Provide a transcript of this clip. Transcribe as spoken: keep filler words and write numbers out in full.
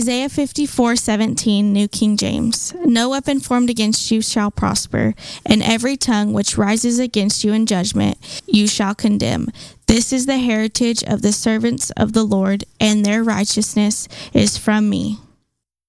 Isaiah fifty-four seventeen, New King James. No weapon formed against you shall prosper, and every tongue which rises against you in judgment you shall condemn. This is the heritage of the servants of the Lord, and their righteousness is from me.